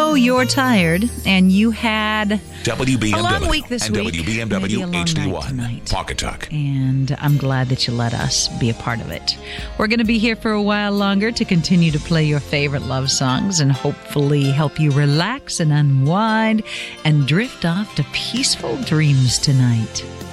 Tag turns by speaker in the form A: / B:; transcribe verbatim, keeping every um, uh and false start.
A: know you're tired and you had
B: W B M W
A: a long week this
B: and
A: week.
B: W B M W
A: maybe a long
B: H D
A: night
B: one
A: tonight.
B: Pocket Talk.
A: And I'm glad that you let us be a part of it. We're going to be here for a while longer to continue to play your favorite love songs and hopefully help you relax and unwind and drift off to peaceful dreams tonight.